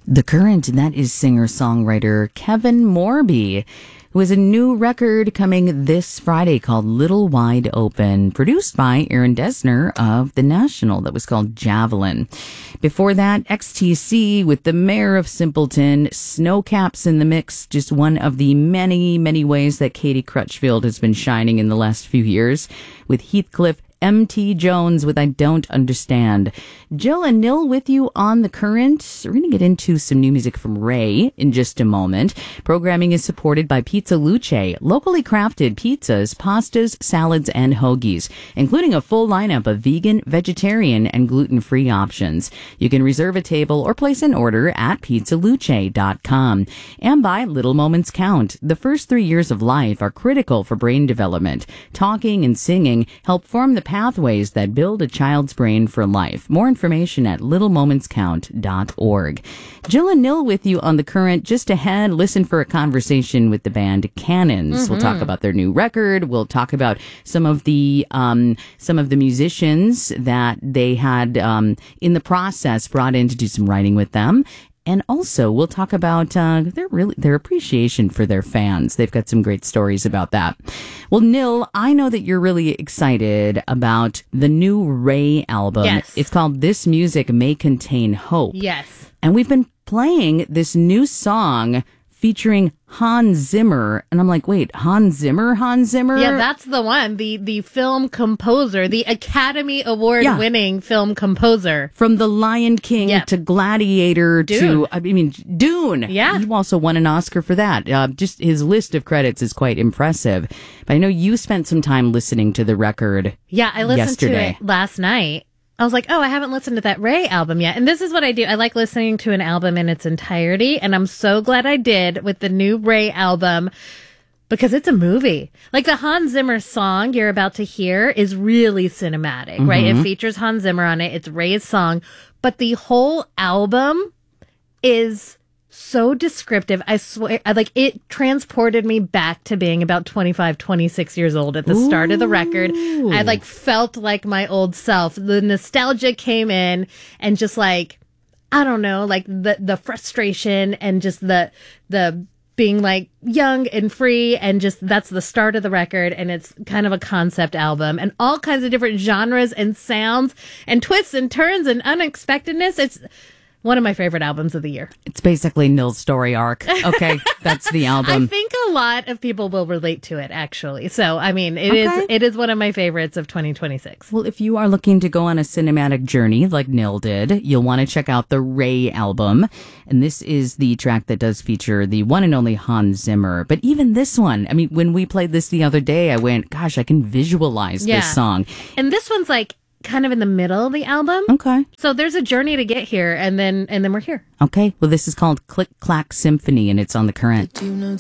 The Current, that is singer-songwriter Kevin Morby, who has a new record coming this Friday called Little Wide Open, produced by Aaron Dessner of The National, that was called Javelin. Before that, XTC with the Mayor of Simpleton, Snowcaps in the mix, just one of the many, many ways that Katie Crutchfield has been shining in the last few years, with Heathcliff M.T. Jones with I Don't Understand. Jill and Nil with you on The Current. We're going to get into some new music from Ray in just a moment. Programming is supported by Pizza Luce, locally crafted pizzas, pastas, salads, and hoagies, including a full lineup of vegan, vegetarian, and gluten-free options. You can reserve a table or place an order at pizzaluce.com. And by Little Moments Count. The first 3 years of life are critical for brain development. Talking and singing help form the pathways that build a child's brain for life. More information at littlemomentscount.org. Jill and Nil with you on The Current. Just ahead, listen for a conversation with the band Cannons. We'll talk about their new record. We'll talk about some of the musicians that they had in the process brought in to do some writing with them. And also, we'll talk about their appreciation for their fans. They've got some great stories about that. Well, Nil, I know that you're really excited about the new Ray album. Yes. It's called This Music May Contain Hope. Yes. And we've been playing this new song featuring Hans Zimmer. And I'm like, wait, Hans Zimmer? Yeah, that's the one. The film composer, the Academy Award winning film composer. From The Lion King to Gladiator Dune. Dune. Yeah. He also won an Oscar for that. Just his list of credits is quite impressive. But I know you spent some time listening to the record. Yeah, I listened yesterday. to it last night. I was like, oh, I haven't listened to that Ray album yet. And this is what I do. I like listening to an album in its entirety. And I'm so glad I did with the new Ray album because it's a movie. Like the Hans Zimmer song you're about to hear is really cinematic, right? It features Hans Zimmer on it. It's Ray's song. But the whole album is so descriptive. I swear, it transported me back to being about 25, 26 years old at the start of the record. I felt like my old self. The nostalgia came in and just I don't know, the frustration and just the being young and free, and just that's the start of the record. And it's kind of a concept album and all kinds of different genres and sounds and twists and turns and unexpectedness. It's one of my favorite albums of the year. It's basically Nil's story arc. Okay, that's the album. I think a lot of people will relate to it, actually. So, I mean, it is one of my favorites of 2026. Well, if you are looking to go on a cinematic journey like Nil did, you'll want to check out the Ray album. And this is the track that does feature the one and only Hans Zimmer. But even this one, I mean, when we played this the other day, I went, gosh, I can visualize this song. And this one's kind of in the middle of the album. Okay. So there's a journey to get here, and then we're here. Okay. Well, this is called Click Clack Symphony, and it's on The Current. Do you know